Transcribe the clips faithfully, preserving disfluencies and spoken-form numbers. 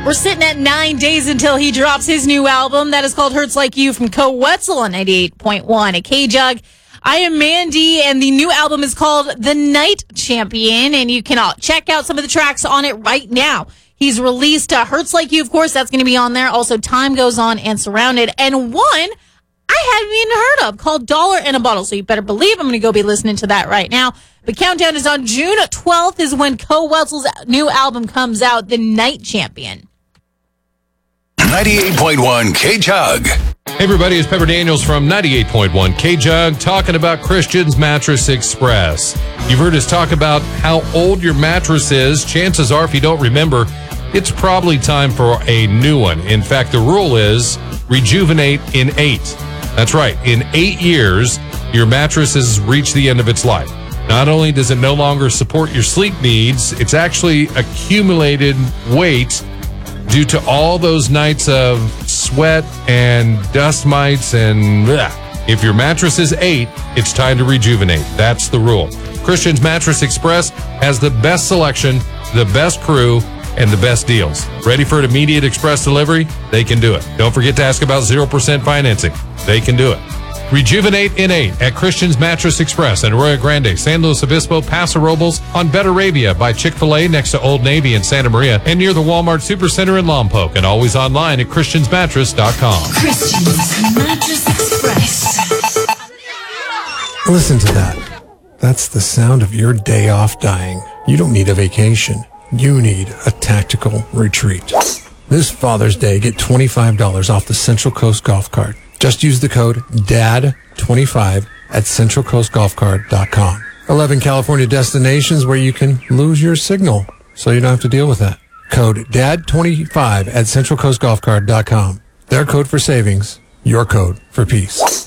We're sitting at nine days until he drops his new album. That is called Hurts Like You from Koe Wetzel on ninety-eight point one at K-Jug. I am Mandy, and the new album is called The Night Champion, and you can all check out some of the tracks on it right now. He's released uh, Hurts Like You, of course, that's going to be on there. Also, Time Goes On and Surrounded. And one I haven't even heard of called Dollar in a Bottle. So you better believe I'm going to go be listening to that right now. The countdown is on June twelfth is when Koe Wetzel's new album comes out, The Night Champion. ninety-eight point one K-Jug. Hey everybody, it's Pepper Daniels from ninety-eight point one K-Jug talking about Christian's Mattress Express. You've heard us talk about how old your mattress is. Chances are, if you don't remember, it's probably time for a new one. In fact, the rule is rejuvenate in eight. That's right. In eight years, your mattress has reached the end of its life. Not only does it no longer support your sleep needs, it's actually accumulated weight due to all those nights of sweat and dust mites and bleh. If your mattress is eight, it's time to rejuvenate. That's the rule. Christian's Mattress Express has the best selection, the best crew, and the best deals. Ready for an immediate express delivery? They can do it. Don't forget to ask about zero percent financing. They can do it. Rejuvenate in eight at Christian's Mattress Express in Arroyo Grande, San Luis Obispo, Paso Robles, on Betteravia by Chick-fil-A next to Old Navy in Santa Maria, and near the Walmart Supercenter in Lompoc, and always online at christians mattress dot com. Christian's Mattress Express. Listen to that. That's the sound of your day off dying. You don't need a vacation. You need a tactical retreat. This Father's Day, get twenty-five dollars off the Central Coast Golf Cart. Just use the code D A D twenty-five at central coast golf cart dot com. eleven California destinations where you can lose your signal, so you don't have to deal with that. Code D A D twenty-five at central coast golf cart dot com. Their code for savings, your code for peace.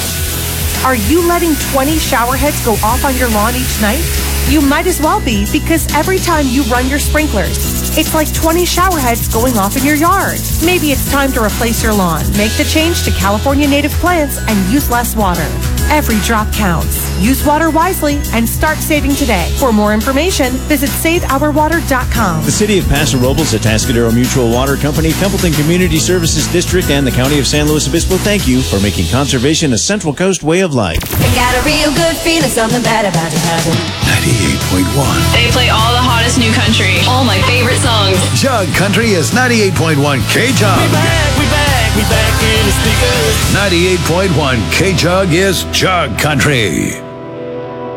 Are you letting twenty shower heads go off on your lawn each night? You might as well be, because every time you run your sprinklers, it's like twenty shower heads going off in your yard. Maybe it's time to replace your lawn. Make the change to California native plants and use less water. Every drop counts. Use water wisely and start saving today. For more information, visit save our water dot com. The City of Paso Robles, Atascadero Mutual Water Company, Templeton Community Services District, and the County of San Luis Obispo thank you for making conservation a Central Coast way of life. I got a real good feeling something bad about to happen. ninety-eight point one. They play all the hottest new country. All my favorite songs. Jug Country is ninety-eight point one K-Jug. We back, we back, we back in the speakers. ninety-eight point one K-Jug is Jug Country.